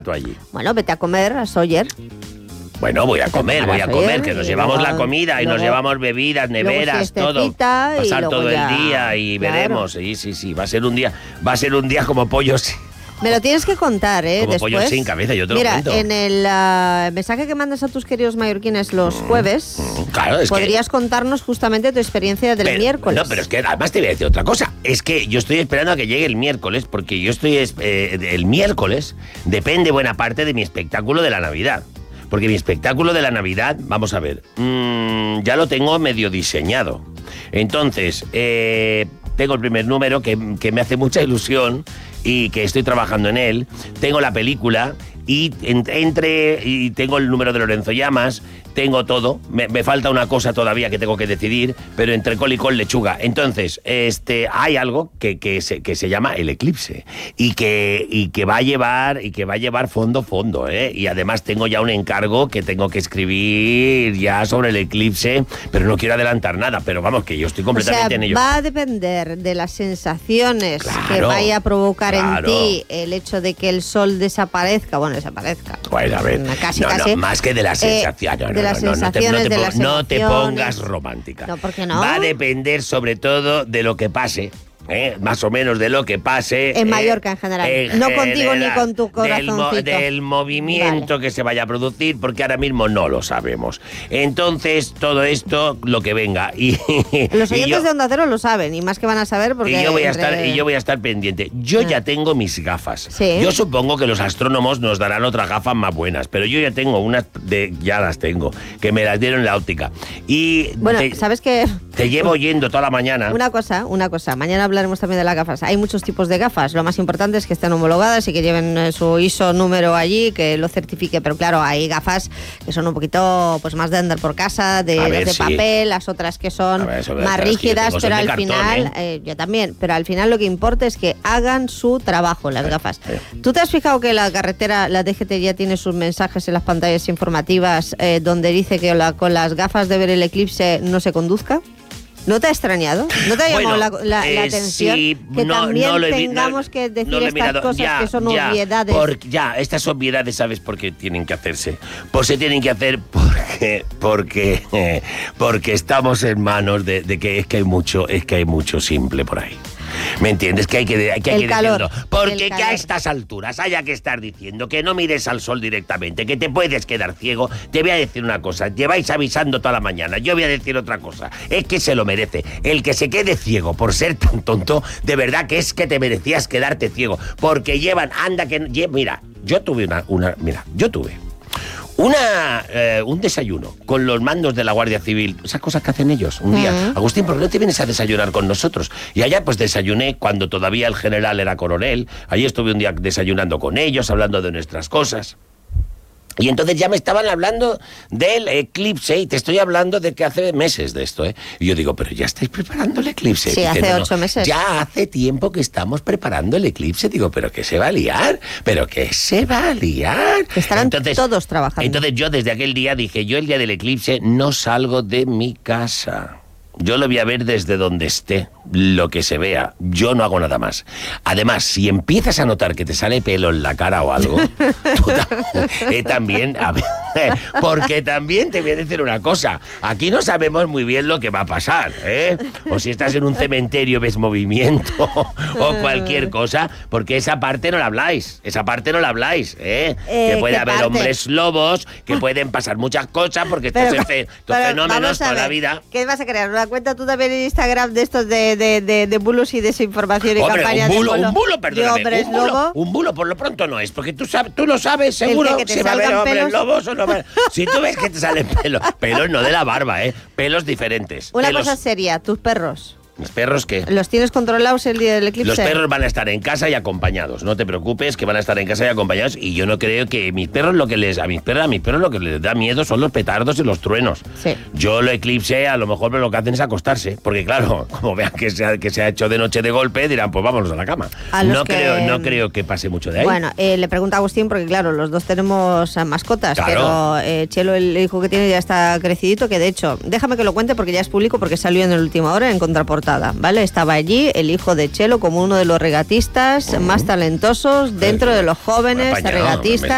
allí. Bueno, vete a comer a Sóller. Bueno, voy a comer, que nos llevamos la comida y nos llevamos bebidas, neveras, todo. Pasar todo el día y veremos. Sí, va a ser un día como pollos. Me lo tienes que contar, como después. Pollos sin cabeza, yo te lo cuento. Mira, en el mensaje que mandas a tus queridos mallorquines los jueves, claro, podrías contarnos justamente tu experiencia del miércoles. No, pero es que además te voy a decir otra cosa. Es que yo estoy esperando a que llegue el miércoles, porque yo estoy... el miércoles depende buena parte de mi espectáculo de la Navidad. Porque mi espectáculo de la Navidad, vamos a ver, ya lo tengo medio diseñado. Entonces, tengo el primer número que me hace mucha ilusión y que estoy trabajando en él. Tengo la película y y tengo el número de Lorenzo Llamas, tengo todo. Me falta una cosa todavía que tengo que decidir, pero entre col y col lechuga. Entonces, hay algo que se llama el eclipse y que va a llevar fondo, ¿eh? Y además tengo ya un encargo que tengo que escribir ya sobre el eclipse, pero no quiero adelantar nada, pero vamos, que yo estoy completamente en ello. Va a depender de las sensaciones que vaya a provocar en ti el hecho de que el sol desaparezca. Bueno, a ver, casi. Más que de la sensación. No te pongas romántica. No, ¿por qué no? Va a depender sobre todo de lo que pase. Más o menos de lo que pase en Mallorca en general, no contigo ni con tu corazoncito, del movimiento que se vaya a producir, porque ahora mismo no lo sabemos. Entonces todo esto, lo que venga, y los oyentes de Onda Cero lo saben, y más que van a saber, porque yo voy a estar pendiente. Yo ya tengo mis gafas. ¿Sí? Yo supongo que los astrónomos nos darán otras gafas más buenas, pero yo ya tengo unas ya las tengo, que me las dieron en la óptica. Y bueno, ¿sabes qué? Te llevo oyendo toda la mañana. Una cosa, mañana hablaremos también de las gafas. Hay muchos tipos de gafas. Lo más importante es que estén homologadas y que lleven su ISO número allí, que lo certifique. Pero claro, hay gafas que son un poquito pues más de andar por casa, de papel, las otras que son más rígidas, pero al final, yo también, pero al final lo que importa es que hagan su trabajo, las gafas. ¿Tú te has fijado que la carretera, la DGT ya tiene sus mensajes en las pantallas informativas donde dice que con las gafas de ver el eclipse no se conduzca? ¿No te ha extrañado? ¿No te ha llamado la atención? Sí, que también tengamos que decir estas cosas que son obviedades. Estas obviedades, ¿sabes por qué tienen que hacerse? Pues se tienen que hacer porque estamos en manos de que es que hay mucho simple por ahí. ¿Me entiendes? Que hay que decirlo. Porque que a estas alturas haya que estar diciendo que no mires al sol directamente, que te puedes quedar ciego. Te voy a decir una cosa, lleváis avisando toda la mañana. Yo voy a decir otra cosa. Es que se lo merece. El que se quede ciego por ser tan tonto, de verdad que es que te merecías quedarte ciego. Porque mira, yo tuve un desayuno con los mandos de la Guardia Civil, esas cosas que hacen ellos un día. Agustín, ¿por qué no te vienes a desayunar con nosotros? Y allá pues desayuné cuando todavía el general era coronel. Allí estuve un día desayunando con ellos, hablando de nuestras cosas. Y entonces ya me estaban hablando del eclipse, y te estoy hablando de que hace meses de esto, ¿eh? Y yo digo, pero ya estáis preparando el eclipse. Sí, hace 8 meses. Ya hace tiempo que estamos preparando el eclipse. Digo, ¿pero qué se va a liar? Estarán todos trabajando. Entonces yo desde aquel día dije, yo el día del eclipse no salgo de mi casa. Yo lo voy a ver desde donde esté, lo que se vea. Yo no hago nada más. Además, si empiezas a notar que te sale pelo en la cara o algo, tú también... porque también te voy a decir una cosa. Aquí no sabemos muy bien lo que va a pasar, ¿eh? O si estás en un cementerio ves movimiento o cualquier cosa, porque esa parte no la habláis. Que puede haber hombres lobos, que pueden pasar muchas cosas, porque estos fenómenos toda la vida... ¿Qué vas a crear? ¿Una cuenta tú también en Instagram de estos de bulos y desinformación y campañas un bulo por lo pronto no es, porque tú lo sabes seguro si va a haber hombres lobos o no. Si tú ves que te salen pelos no de la barba, pelos diferentes. Una cosa seria, tus perros. ¿Mis perros qué? ¿Los tienes controlados el día del eclipse? Los perros van a estar en casa y acompañados. No te preocupes, que van a estar en casa y acompañados. Y yo no creo que a mis perros lo que les da miedo son los petardos y los truenos. Sí. Yo lo eclipse, a lo mejor lo que hacen es acostarse. Porque claro, como vean que se ha hecho de noche de golpe, dirán, pues vámonos a la cama. No creo que pase mucho de ahí. Bueno, le pregunto a Agustín, porque claro, los dos tenemos mascotas. Claro. Pero Chelo, el hijo que tiene, ya está crecidito. Que de hecho, déjame que lo cuente porque ya es público, porque salió en el Última Hora en contraportada. ¿Vale? Estaba allí el hijo de Chelo como uno de los regatistas más talentosos dentro de los jóvenes regatistas.